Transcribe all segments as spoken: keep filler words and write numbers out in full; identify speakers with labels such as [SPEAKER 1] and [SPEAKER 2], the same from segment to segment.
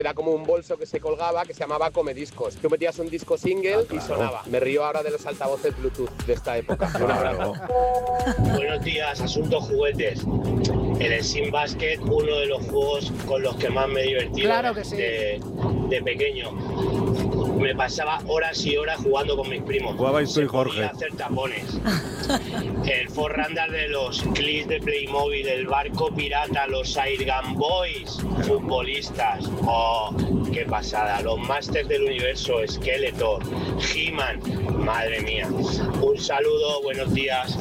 [SPEAKER 1] Era como un bolso que se colgaba que se llamaba Comediscos. Tú metías un disco single ah, claro. y sonaba. Me río ahora de los altavoces Bluetooth de esta época.
[SPEAKER 2] Claro. Buenos días, Asuntos Juguetes. En el Sim Basket, uno de los juegos con los que más me he divertido
[SPEAKER 3] claro que sí.
[SPEAKER 2] de, de pequeño. Me pasaba horas y horas jugando con mis primos.
[SPEAKER 4] Jugabais tú y Jorge.
[SPEAKER 2] Hacer tapones. El Forrandar de los clips de Playmobil, el barco pirata, los Airgun Boys, futbolistas. Oh, qué pasada. Los Masters del Universo, Skeletor, He-Man. Madre mía. Un saludo, buenos días.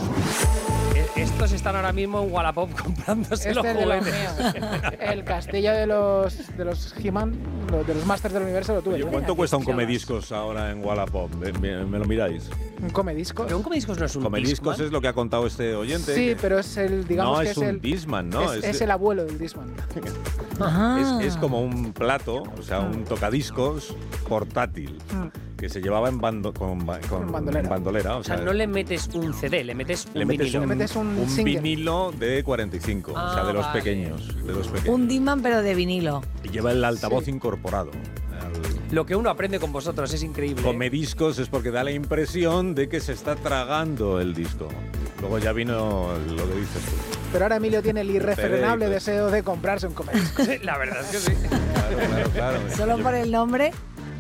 [SPEAKER 5] Estos están ahora mismo en Wallapop comprándose
[SPEAKER 3] este
[SPEAKER 5] los juguetes.
[SPEAKER 3] El castillo de los de los He-Man, de los Masters del Universo lo tuve.
[SPEAKER 4] Oye, ¿cuánto cuesta un Comediscos ahora en Wallapop? ¿Me, me, me lo miráis?
[SPEAKER 3] ¿Un Comediscos?
[SPEAKER 5] Pero un Comediscos no es un
[SPEAKER 4] Comediscos
[SPEAKER 5] Discman.
[SPEAKER 4] Es lo que ha contado este oyente.
[SPEAKER 3] Sí,
[SPEAKER 4] que...
[SPEAKER 3] pero es el, digamos
[SPEAKER 4] no,
[SPEAKER 3] que
[SPEAKER 4] es,
[SPEAKER 3] es
[SPEAKER 4] un
[SPEAKER 3] el
[SPEAKER 4] Discman, ¿no?
[SPEAKER 3] Es,
[SPEAKER 4] es,
[SPEAKER 3] es el abuelo del Discman.
[SPEAKER 4] es, es como un plato, o sea, un tocadiscos portátil. Mm. Que se llevaba en bando, con, con, con bandolera. bandolera o,
[SPEAKER 5] o sea, sea, no le metes un C D, le metes un
[SPEAKER 4] le metes
[SPEAKER 5] vinilo.
[SPEAKER 4] Un,
[SPEAKER 3] le metes un,
[SPEAKER 4] un vinilo de cuarenta y cinco,
[SPEAKER 5] ah,
[SPEAKER 4] o sea, de los,
[SPEAKER 5] vale.
[SPEAKER 4] pequeños, de los pequeños.
[SPEAKER 6] Un Discman, pero de vinilo.
[SPEAKER 4] Y lleva el altavoz
[SPEAKER 3] sí.
[SPEAKER 4] incorporado.
[SPEAKER 5] El... Lo que uno aprende con vosotros es increíble.
[SPEAKER 4] Comediscos es porque da la impresión de que se está tragando el disco. Luego ya vino lo que dices tú.
[SPEAKER 3] Pero ahora Emilio tiene el irrefrenable
[SPEAKER 4] Pero,
[SPEAKER 3] deseo de comprarse un Comediscos.
[SPEAKER 5] La verdad es que sí.
[SPEAKER 4] Claro, claro, claro.
[SPEAKER 6] Solo por el nombre...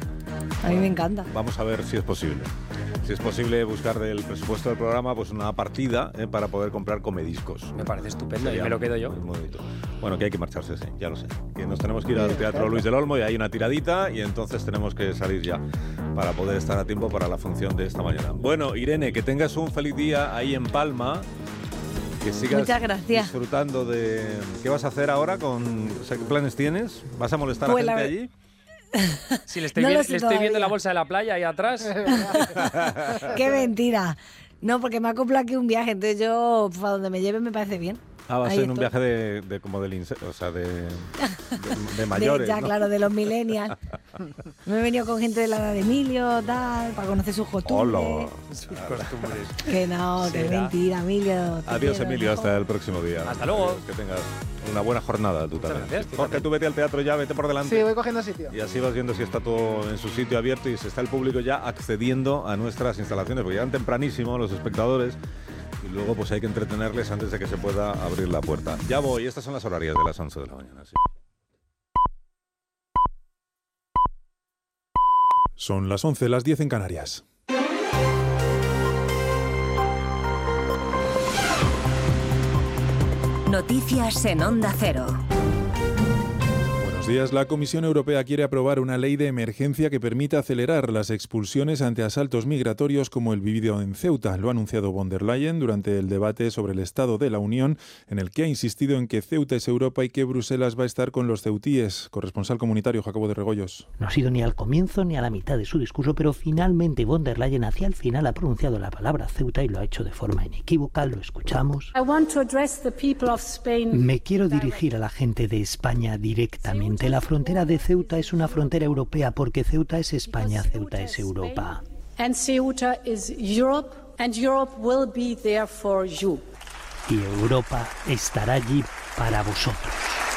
[SPEAKER 6] A mí me encanta.
[SPEAKER 4] Vamos a ver si es posible. Si es posible buscar del presupuesto del programa pues una partida eh, para poder comprar Comediscos.
[SPEAKER 5] Me parece estupendo y me lo quedo yo.
[SPEAKER 4] Bueno, que hay que marcharse, sí, ya lo sé. Que nos tenemos que ir al Teatro Luis del Olmo y hay una tiradita y entonces tenemos que salir ya para poder estar a tiempo para la función de esta mañana. Bueno, Irene, que tengas un feliz día ahí en Palma. Que sigas
[SPEAKER 6] Muchas gracias.
[SPEAKER 4] disfrutando de... ¿Qué vas a hacer ahora? Con... O sea, ¿qué planes tienes? ¿Vas a molestar
[SPEAKER 6] pues
[SPEAKER 4] a gente
[SPEAKER 6] la...
[SPEAKER 4] allí?
[SPEAKER 5] Sí, le estoy,
[SPEAKER 6] no
[SPEAKER 5] vi- le
[SPEAKER 6] sé
[SPEAKER 5] estoy viendo la bolsa de la playa ahí atrás.
[SPEAKER 6] Qué mentira. No, porque me ha acoplado aquí un viaje, entonces yo, a donde me lleve me parece bien.
[SPEAKER 4] Ah, vas
[SPEAKER 6] Ahí
[SPEAKER 4] en un
[SPEAKER 6] estoy.
[SPEAKER 4] viaje de, de como del inse- o sea, de, de, de mayores,
[SPEAKER 6] de, ya,
[SPEAKER 4] ¿no?
[SPEAKER 6] claro, de los millennials. Me he venido con gente de la edad de Emilio, tal, para conocer sus costumbres.
[SPEAKER 4] Hola.
[SPEAKER 5] Sus costumbres.
[SPEAKER 6] Que no, que es
[SPEAKER 5] Será.
[SPEAKER 6] mentira, Emilio. te
[SPEAKER 4] Adiós,
[SPEAKER 6] quiero,
[SPEAKER 4] Emilio,
[SPEAKER 6] hijo.
[SPEAKER 4] hasta el próximo día.
[SPEAKER 5] Hasta luego.
[SPEAKER 4] Que tengas una buena jornada tú también.
[SPEAKER 5] gracias, tú
[SPEAKER 4] Jorge,
[SPEAKER 5] también.
[SPEAKER 4] tú vete al teatro ya, vete por delante.
[SPEAKER 3] Sí, voy cogiendo sitio.
[SPEAKER 4] Y así vas viendo si está todo en su sitio abierto y si está el público ya accediendo a nuestras instalaciones, porque llegan tempranísimo los espectadores y luego pues hay que entretenerles antes de que se pueda abrir la puerta. Ya voy, estas son las horarias de las once de la mañana. Sí.
[SPEAKER 7] Son las once, las diez en Canarias.
[SPEAKER 8] Noticias en Onda Cero.
[SPEAKER 7] Buenos días. La Comisión Europea quiere aprobar una ley de emergencia que permita acelerar las expulsiones ante asaltos migratorios como el vivido en Ceuta. Lo ha anunciado von der Leyen durante el debate sobre el Estado de la Unión, en el que ha insistido en que Ceuta es Europa y que Bruselas va a estar con los ceutíes. Corresponsal comunitario Jacobo de Regoyos.
[SPEAKER 9] No ha sido ni al comienzo ni a la mitad de su discurso, pero finalmente von der Leyen hacia el final ha pronunciado la palabra Ceuta y lo ha hecho de forma inequívoca. Lo escuchamos.
[SPEAKER 10] I want to address the people of Spain.
[SPEAKER 9] Me quiero dirigir a la gente de España directamente. La frontera de Ceuta es una frontera europea porque Ceuta es España, Ceuta es Europa.
[SPEAKER 10] And Ceuta is Europe, and Europe will be there for you.
[SPEAKER 9] Y Europa estará allí para vosotros.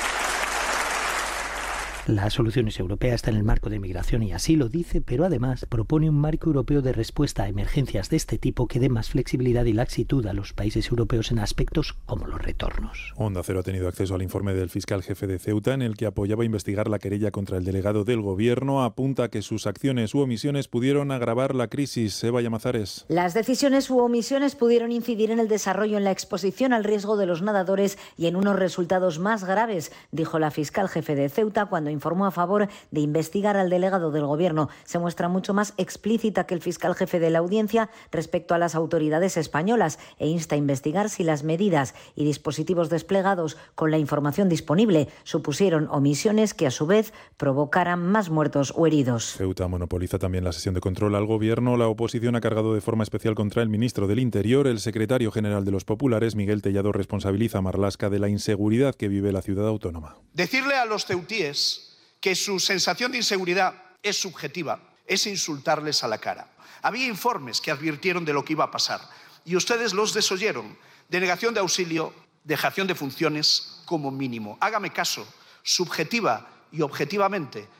[SPEAKER 9] La solución es europea, está en el marco de migración y así lo dice, pero además propone un marco europeo de respuesta a emergencias de este tipo que dé más flexibilidad y laxitud a los países europeos en aspectos como los retornos.
[SPEAKER 7] Onda Cero ha tenido acceso al informe del fiscal jefe de Ceuta en el que apoyaba investigar la querella contra el delegado del gobierno. Apunta que sus acciones u omisiones pudieron agravar la crisis. Eva Llamazares.
[SPEAKER 11] Las decisiones u omisiones pudieron incidir en el desarrollo, en la exposición al riesgo de los nadadores y en unos resultados más graves, dijo la fiscal jefe de Ceuta cuando informó a favor de investigar al delegado del gobierno. Se muestra mucho más explícita que el fiscal jefe de la audiencia respecto a las autoridades españolas e insta a investigar si las medidas y dispositivos desplegados con la información disponible supusieron omisiones que a su vez provocaran más muertos o heridos.
[SPEAKER 7] Ceuta monopoliza también la sesión de control al gobierno. La oposición ha cargado de forma especial contra el ministro del Interior. El secretario general de los populares, Miguel Tellado, responsabiliza a Marlaska de la inseguridad que vive la ciudad autónoma.
[SPEAKER 12] Decirle a los ceutíes que su sensación de inseguridad es subjetiva, es insultarles a la cara. Había informes que advirtieron de lo que iba a pasar y ustedes los desoyeron. Denegación de auxilio, dejación de funciones como mínimo. Hágame caso, subjetiva y objetivamente